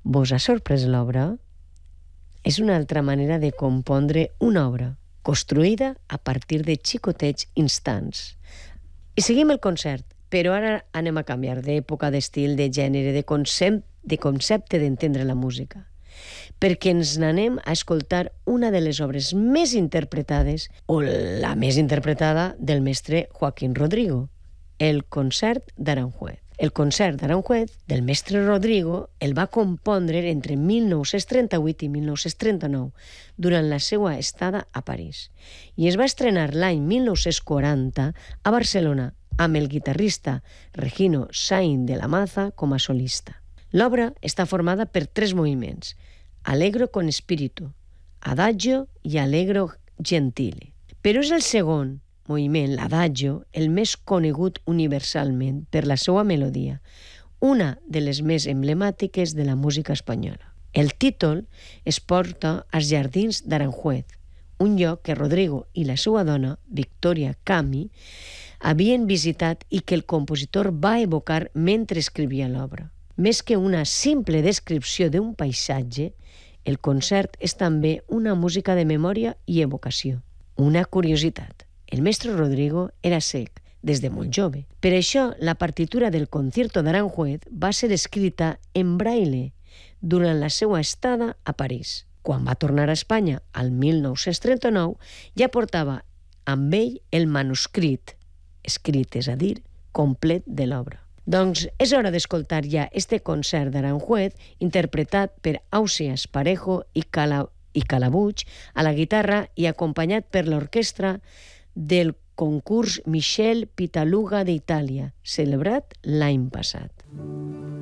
Vos ha sorprès l'obra? És una altra manera de compondre una obra, construïda a partir de xicotets instants. I seguim el concert, però ara anem a canviar d'època, d'estil, de gènere, de concepte d'entendre la música, perquè ens n'anem a escoltar una de les obres més interpretades, o la més interpretada, del mestre Joaquín Rodrigo, el concert d'Aranjuez. El concert d'Aranjuez del mestre Rodrigo el va compondre entre 1938 i 1939, durant la seva estada a París, i es va estrenar l'any 1940 a Barcelona amb el guitarrista Regino Sainz de la Maza com a solista. L'obra està formada per 3 moviments: Allegro con spirito, Adagio i Allegro gentile. Però és el segon moviment, l'Adagio, el més conegut universalment per la seva melodia, una de les més emblemàtiques de la música espanyola. El títol es porta als jardins d'Aranjuez, un lloc que Rodrigo i la seva dona, Victoria Cami, havien visitat i que el compositor va evocar mentre escrivia l'obra. Més que una simple descripció d'un paisatge, el concert és també una música de memòria i evocació. Una curiositat: el mestre Rodrigo era cec des de molt jove. Per això, la partitura del concierto d'Aranjuez va ser escrita en braille durant la seva estada a París. Quan va tornar a Espanya, al 1939, ja portava amb ell el manuscrit, escrit, és a dir, complet de l'obra. Doncs és hora d'escoltar ja este concert d'Aranjuez, interpretat per Ausiàs Parejo i Calabuig a la guitarra i acompanyat per l'orquestra del concurs Michel Pitaluga d'Itàlia, celebrat l'any passat.